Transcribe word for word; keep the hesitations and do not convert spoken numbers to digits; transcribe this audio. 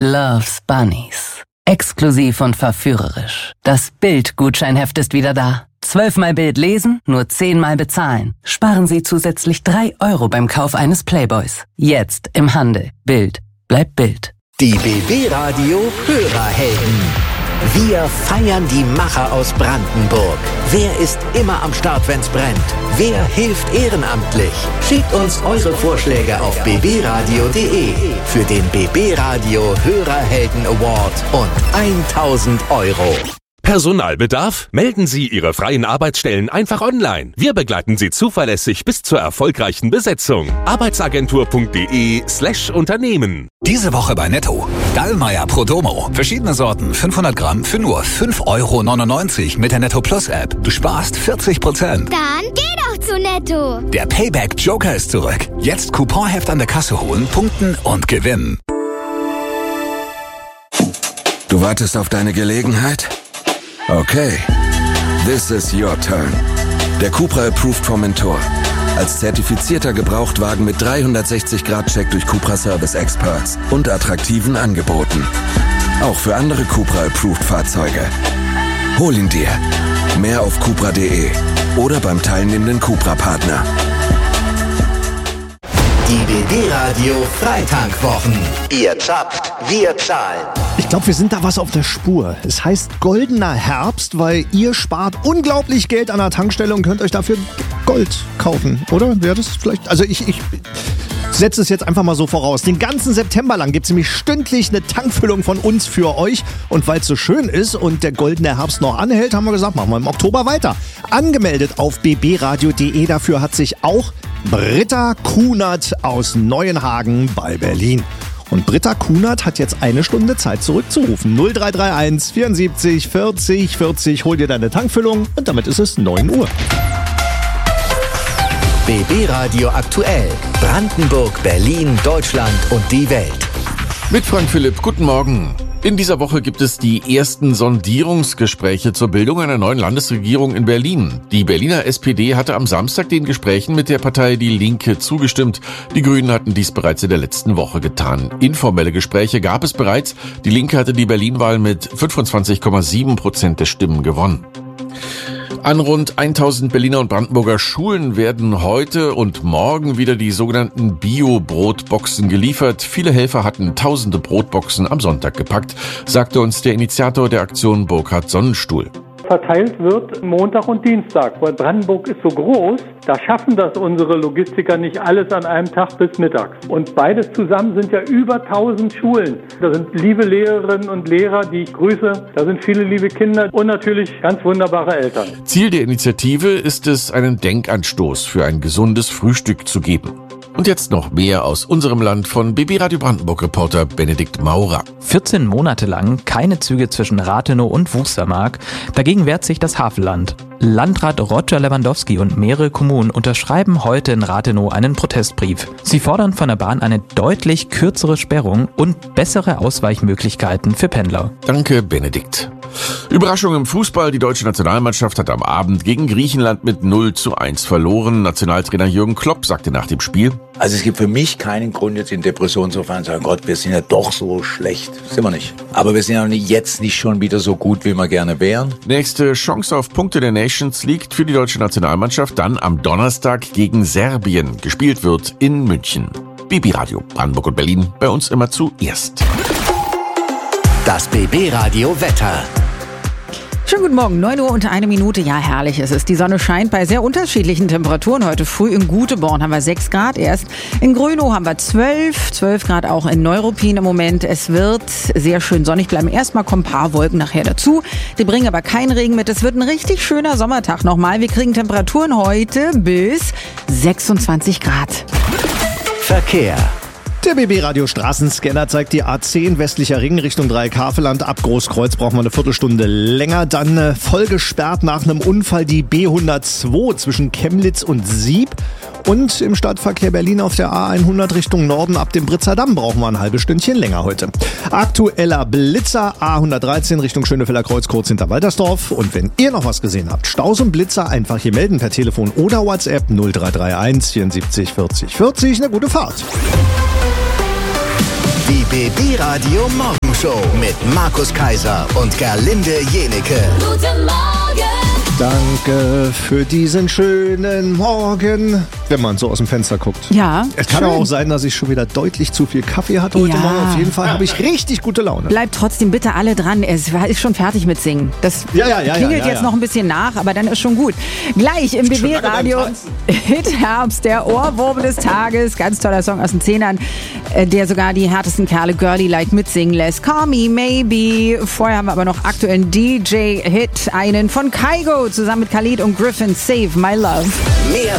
loves Bunnies. Exklusiv und verführerisch. Das Bild-Gutscheinheft ist wieder da. Zwölfmal Bild lesen, nur zehnmal bezahlen. Sparen Sie zusätzlich drei Euro beim Kauf eines Playboys. Jetzt im Handel. Bild. Bleibt Bild. Die B B-Radio Hörerhelden. Wir feiern die Macher aus Brandenburg. Wer ist immer am Start, wenn's brennt? Wer hilft ehrenamtlich? Schickt uns eure Vorschläge auf b b radio punkt de für den B B-Radio Hörerhelden Award und tausend Euro. Personalbedarf? Melden Sie Ihre freien Arbeitsstellen einfach online. Wir begleiten Sie zuverlässig bis zur erfolgreichen Besetzung. Arbeitsagentur.de slash Unternehmen. Diese Woche bei Netto. Dallmayr Prodomo. Verschiedene Sorten, fünfhundert Gramm für nur fünf Euro neunundneunzig mit der Netto Plus App. Du sparst vierzig Prozent. Dann geh doch zu Netto. Der Payback Joker ist zurück. Jetzt Couponheft an der Kasse holen, punkten und gewinnen. Du wartest auf deine Gelegenheit? Okay, this is your turn. Der Cupra Approved vom Mentor. Als zertifizierter Gebrauchtwagen mit dreihundertsechzig Grad Check durch Cupra Service Experts und attraktiven Angeboten. Auch für andere Cupra Approved Fahrzeuge. Hol ihn dir. Mehr auf cupra punkt de oder beim teilnehmenden Cupra-Partner. Die B B-Radio Freitankwwochen. Ihr zapft, wir zahlen. Ich glaube, wir sind da was auf der Spur. Es heißt goldener Herbst, weil ihr spart unglaublich Geld an der Tankstelle und könnt euch dafür Gold kaufen, oder? Wäre das vielleicht? Also ich, ich setze es jetzt einfach mal so voraus. Den ganzen September lang gibt es nämlich stündlich eine Tankfüllung von uns für euch. Und weil es so schön ist und der goldene Herbst noch anhält, haben wir gesagt, machen wir im Oktober weiter. Angemeldet auf b b radio punkt de. Dafür hat sich auch Britta Kunert aus Neuenhagen bei Berlin. Und Britta Kunert hat jetzt eine Stunde Zeit zurückzurufen. null drei drei eins vierundsiebzig vierzig vierzig. Hol dir deine Tankfüllung und damit ist es neun Uhr. B B-Radio aktuell. Brandenburg, Berlin, Deutschland und die Welt. Mit Frank Philipp, guten Morgen. In dieser Woche gibt es die ersten Sondierungsgespräche zur Bildung einer neuen Landesregierung in Berlin. Die Berliner S P D hatte am Samstag den Gesprächen mit der Partei Die Linke zugestimmt. Die Grünen hatten dies bereits in der letzten Woche getan. Informelle Gespräche gab es bereits. Die Linke hatte die Berlin-Wahl mit fünfundzwanzig Komma sieben Prozent der Stimmen gewonnen. An rund tausend Berliner und Brandenburger Schulen werden heute und morgen wieder die sogenannten Bio-Brotboxen geliefert. Viele Helfer hatten tausende Brotboxen am Sonntag gepackt, sagte uns der Initiator der Aktion Burkhard Sonnenstuhl. Verteilt wird Montag und Dienstag, weil Brandenburg ist so groß, da schaffen das unsere Logistiker nicht alles an einem Tag bis mittags. Und beides zusammen sind ja über tausend Schulen. Da sind liebe Lehrerinnen und Lehrer, die ich grüße, da sind viele liebe Kinder und natürlich ganz wunderbare Eltern. Ziel der Initiative ist es, einen Denkanstoß für ein gesundes Frühstück zu geben. Und jetzt noch mehr aus unserem Land von B B-Radio Brandenburg-Reporter Benedikt Maurer. vierzehn Monate lang keine Züge zwischen Rathenow und Wuchtermark. Dagegen wehrt sich das Havelland. Landrat Roger Lewandowski und mehrere Kommunen unterschreiben heute in Rathenow einen Protestbrief. Sie fordern von der Bahn eine deutlich kürzere Sperrung und bessere Ausweichmöglichkeiten für Pendler. Danke, Benedikt. Überraschung im Fußball. Die deutsche Nationalmannschaft hat am Abend gegen Griechenland mit null zu eins verloren. Nationaltrainer Jürgen Klopp sagte nach dem Spiel: Also es gibt für mich keinen Grund, jetzt in Depression zu fallen und zu sagen, Gott, wir sind ja doch so schlecht. Sind wir nicht. Aber wir sind ja jetzt nicht schon wieder so gut, wie wir gerne wären. Nächste Chance auf Punkte der Nations League für die deutsche Nationalmannschaft dann am Donnerstag gegen Serbien. Gespielt wird in München. B B-Radio Brandenburg und Berlin, bei uns immer zuerst. Das B B-Radio Wetter. Schönen guten Morgen, neun Uhr und eine Minute. Ja, herrlich ist es. Die Sonne scheint bei sehr unterschiedlichen Temperaturen. Heute früh in Guteborn haben wir sechs Grad erst. In Grönow haben wir zwölf, zwölf Grad auch in Neuruppin im Moment. Es wird sehr schön sonnig bleiben. Erstmal kommen ein paar Wolken nachher dazu. Die bringen aber keinen Regen mit. Es wird ein richtig schöner Sommertag nochmal. Wir kriegen Temperaturen heute bis sechsundzwanzig Grad. Verkehr. Der B B-Radio Straßenscanner zeigt die A zehn westlicher Ring Richtung Dreieck-Havelland. Ab Großkreuz brauchen wir eine Viertelstunde länger. Dann äh, voll gesperrt nach einem Unfall die B hundertzwei zwischen Chemnitz und Sieb. Und im Stadtverkehr Berlin auf der A hundert Richtung Norden ab dem Britzer Damm brauchen wir ein halbes Stündchen länger heute. Aktueller Blitzer A hundertdreizehn Richtung Schönefelder Kreuz kurz hinter Waltersdorf. Und wenn ihr noch was gesehen habt, Staus und Blitzer einfach hier melden per Telefon oder WhatsApp null drei drei eins vierundsiebzig vierzig vierzig. Eine gute Fahrt. Die B B-Radio Morgen. Show mit Markus Kaiser und Gerlinde Jenecke. Guten Morgen! Danke für diesen schönen Morgen, wenn man so aus dem Fenster guckt. Ja, Es kann schön. aber auch sein, dass ich schon wieder deutlich zu viel Kaffee hatte heute Ja. Morgen. Auf jeden Fall habe ich richtig gute Laune. Bleibt trotzdem bitte alle dran. Es war- ist schon fertig mit Singen. Das Ja, ja, ja, klingelt ja, ja, jetzt ja. noch ein bisschen nach, aber dann ist schon gut. Gleich im B Schon lange beim W-Radio Tanzen. Hit Herbst, der Ohrwurm des Tages. Ganz toller Song aus den Zehnern, äh, der sogar die härtesten Kerle Girly-like mitsingen lässt. Call Me Maybe. Vorher haben wir aber noch aktuellen D J-Hit, einen von Kygo zusammen mit Khalid und Griffin, Save My Love. Mehr